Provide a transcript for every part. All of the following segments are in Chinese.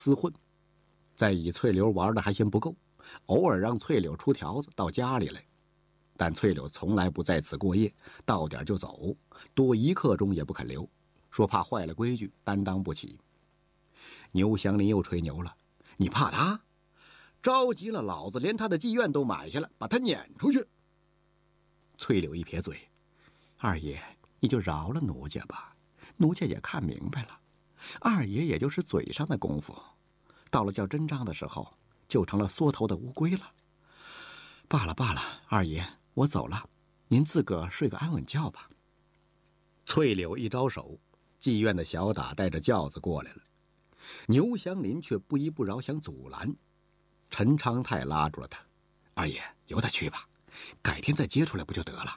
厮混，在以翠柳玩的还嫌不够，偶尔让翠柳出条子到家里来，但翠柳从来不在此过夜，到点就走，多1刻钟也不肯留，说怕坏了规矩，担当不起。牛祥林又吹牛了：“你怕他？着急了，老子连他的妓院都买下来，把他撵出去。”翠柳一撇嘴：“二爷，你就饶了奴家吧，奴家也看明白了，二爷也就是嘴上的功夫，到了叫真章的时候，就成了缩头的乌龟了。罢了罢了，二爷，我走了，您自个儿睡个安稳觉吧。”翠柳一招手，妓院的小打带着轿子过来了。牛祥林却不依不饶，想阻拦。陈昌泰拉住了他：“二爷，由他去吧，改天再接出来不就得了？”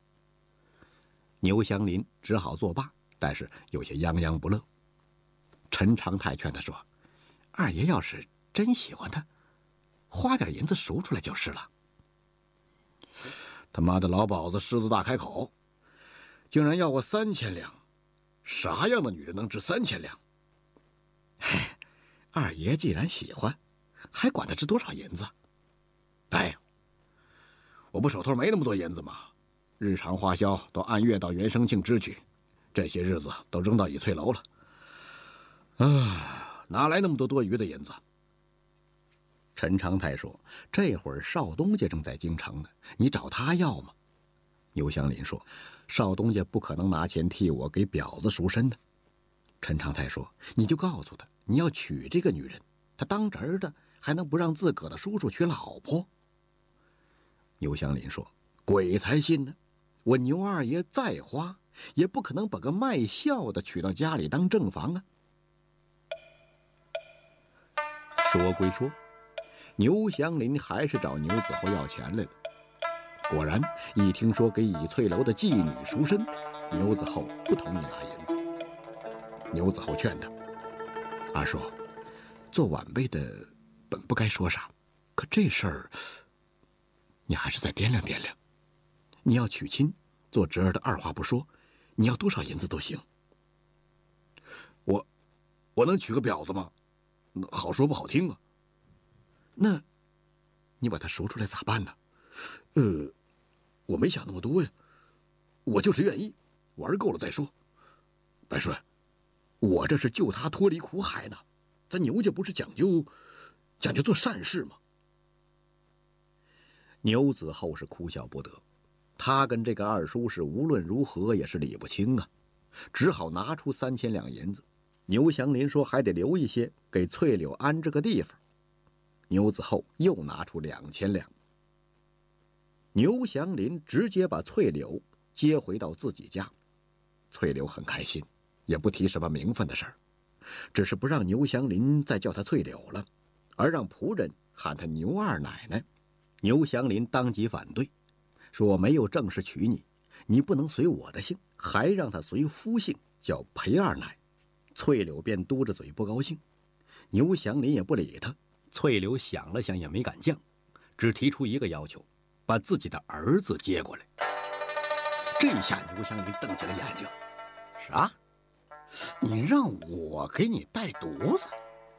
牛祥林只好作罢，但是有些泱泱不乐。陈昌泰劝他说：“二爷要是真喜欢他，花点银子赎出来就是了。”他妈的老鸨子狮子大开口，竟然要我3000两，啥样的女人能值3000两？嗨，二爷既然喜欢，还管他值多少银子？哎，我不手头没那么多银子吗？日常花销都按月到元生庆支取，这些日子都扔到以翠楼了。哪来那么多余的银子？陈昌泰说：“这会儿少东家正在京城呢，你找他要吗？”牛祥林说：“少东家不可能拿钱替我给婊子赎身的。”陈昌泰说：“你就告诉他，你要娶这个女人，他当侄儿的还能不让自个的叔叔娶老婆？”牛祥林说：“鬼才信呢！我牛二爷再花，也不可能把个卖笑的娶到家里当正房啊。”说归说，牛祥林还是找牛子厚要钱来了。果然，一听说给以翠楼的妓女赎身，牛子厚不同意拿银子。牛子厚劝他：“二叔，做晚辈的本不该说啥，可这事儿你还是再掂量掂量。你要娶亲，做侄儿的二话不说，你要多少银子都行。”我能娶个婊子吗？好说不好听啊。那你把他赎出来咋办呢？我没想那么多呀，我就是愿意，玩够了再说。白顺，我这是救他脱离苦海呢，咱牛家不是讲究做善事吗？牛子厚是哭笑不得，他跟这个二叔是无论如何也是理不清啊，只好拿出3000两银子。牛祥林说还得留一些给翠柳安置个地方，牛子厚又拿出2000两。牛祥林直接把翠柳接回到自己家，翠柳很开心，也不提什么名分的事儿，只是不让牛祥林再叫他翠柳了，而让仆人喊他牛二奶奶。牛祥林当即反对，说：“我没有正式娶你，你不能随我的姓，还让他随夫姓，叫裴二奶。”翠柳便嘟着嘴不高兴，牛祥林也不理他。翠柳想了想也没敢犟，只提出一个要求，把自己的儿子接过来。这下牛祥林瞪起了眼睛：“啥？你让我给你带犊子？”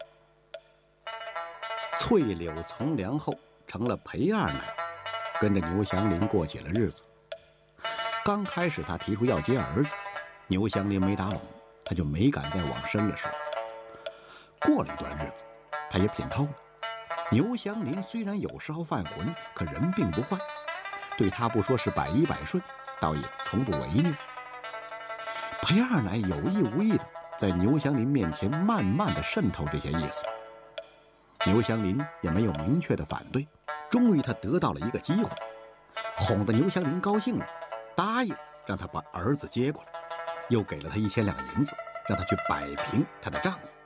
翠柳从良后成了裴二奶，跟着牛祥林过起了日子。刚开始他提出要接儿子，牛祥林没打拢，他就没敢再往深了说。过了一段日子，他也品透了，牛祥林虽然有时候犯浑，可人并不坏，对他不说是百依百顺，倒也从不违拗。裴二奶有意无意的在牛祥林面前慢慢的渗透这些意思，牛祥林也没有明确的反对。终于他得到了一个机会，哄得牛祥林高兴了，答应让他把儿子接过来，又给了他1000两银子，让他去摆平她的丈夫。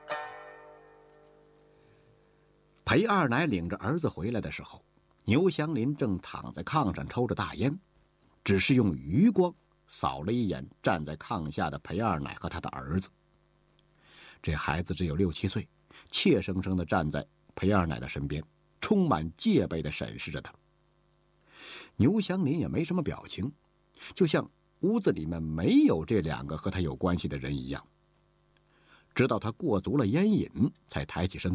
裴二奶领着儿子回来的时候，牛祥林正躺在炕上抽着大烟，只是用余光扫了一眼站在炕下的裴二奶和他的儿子。这孩子只有6、7岁，怯生生地站在裴二奶的身边，充满戒备地审视着他。牛祥林也没什么表情，就像屋子里面没有这2个和他有关系的人一样。 直到他过足了烟瘾，才抬起身